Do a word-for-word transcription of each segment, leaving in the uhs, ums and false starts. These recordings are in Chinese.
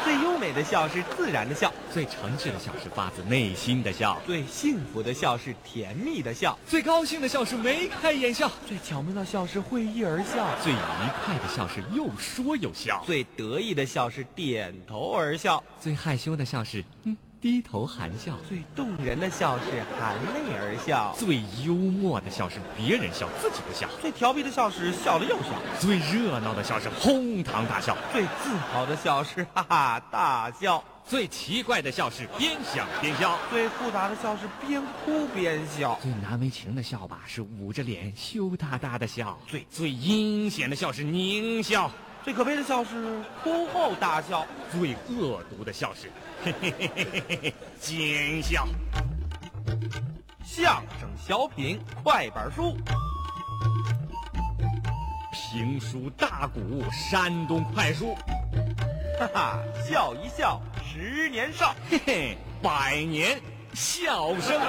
最优美的笑是自然的笑， 最诚挚的笑是发自内心的笑， 最幸福的笑是甜蜜的笑， 最高兴的笑是眉开眼笑， 最巧妙的笑是会意而笑， 最愉快的笑是又说又笑， 最得意的笑是点头而笑， 最害羞的笑是嗯低头含笑， 最动人的笑是含泪而笑， 最幽默的笑是别人笑自己不笑， 最调皮的笑是笑了又笑， 最热闹的笑是哄堂大笑， 最自豪的笑是哈哈大笑， 最奇怪的笑是边想边笑， 最复杂的笑是边哭边笑， 最难为情的笑吧是捂着脸羞答答的笑，最最阴险的笑是狞笑， 最可悲的笑是哭后大笑， 最恶毒的笑是嘿嘿嘿嘿嘿嘿奸笑。 相声小品快板书， 评书大鼓山东快书， 哈哈，笑一笑十年少， 嘿嘿，百年笑声。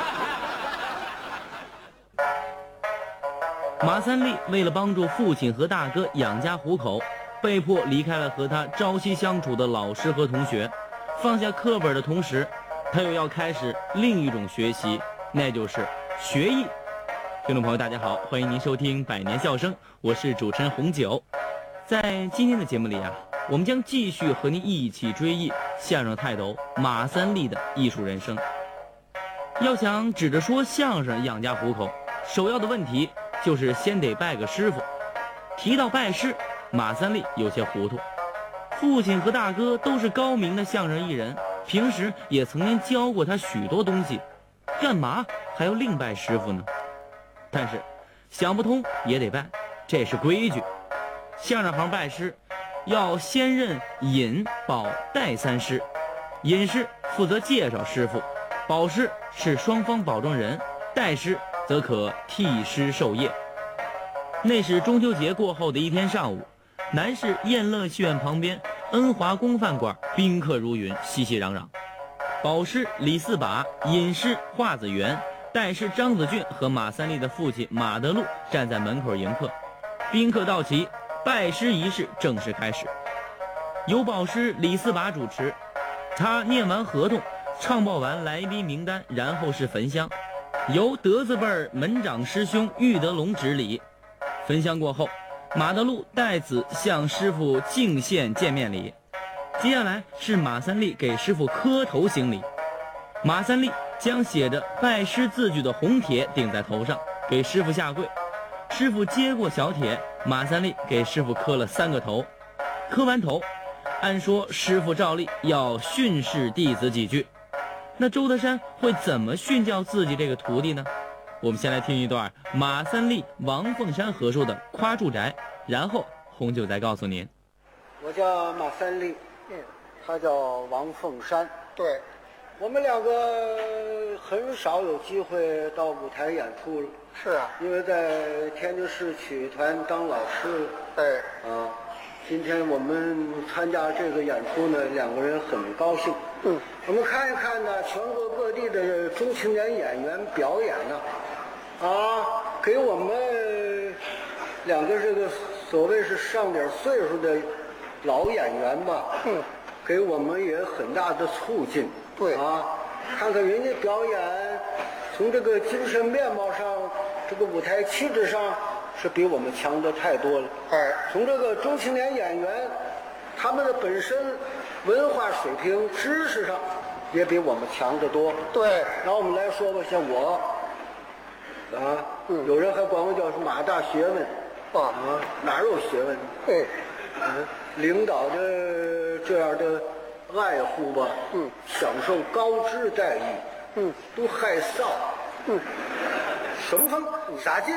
马三立为了帮助父亲和大哥养家糊口，被迫离开了和他朝夕相处的老师和同学，放下课本的同时，他又要开始另一种学习，那就是学艺。听众朋友大家好，欢迎您收听百年笑声，我是主持人红九。在今天的节目里啊，我们将继续和您一起追忆相声泰斗马三立的艺术人生。要想指着说相声养家糊口，首要的问题就是先得拜个师傅。提到拜师，马三立有些糊涂。父亲和大哥都是高明的相声艺人，平时也曾经教过他许多东西，干嘛还要另拜师傅呢？但是想不通也得办，这是规矩。相声行拜师要先认尹、保、代三师，尹师负责介绍师傅，保师是双方保证人，代师则可替师授业。那是中秋节过后的一天上午，南市燕乐戏院旁边恩华宫饭馆宾客如云，熙熙攘攘。保师李四把、尹师华子元、代师张子俊和马三立的父亲马德禄站在门口迎客。宾客到齐，拜师仪式正式开始。由保师李四把主持，他念完合同，唱报完来宾名单，然后是焚香，由德字辈门长师兄玉德龙执礼。焚香过后，马德禄代子向师傅敬献见面礼。接下来是马三立给师傅磕头行礼。马三立将写着拜师字句的红帖顶在头上，给师傅下跪。师傅接过小帖，马三立给师傅磕了三个头。磕完头，按说师傅照例要训示弟子几句。那周德山会怎么训教自己这个徒弟呢？我们先来听一段马三立、王凤山合说的夸住宅，然后红九再告诉您。 我叫马三立，嗯，他叫王凤山。 对， 我们两个很少有机会到舞台演出了。 是啊， 因为在天津市曲艺团当老师。 对， 啊，今天我们参加这个演出呢，两个人很高兴。 嗯， 我们看一看呢，全国各地的中青年演员表演呢，啊，给我们两个这个所谓是上点岁数的老演员吧， 嗯， 给我们也很大的促进。 对啊，看看人家表演，从这个精神面貌上，这个舞台气质上，是比我们强的太多了。 哎， 从这个中青年演员，他们的本身文化水平、知识上，也比我们强得多。 对， 然后我们来说吧，像我，啊， 嗯有人还管我叫是马大学问， 啊啊，哪有学问？ 哎， 嗯，领导的这样的爱护吧， 嗯， 享受高知待遇， 嗯， 都害臊， 嗯， 什么风啥劲？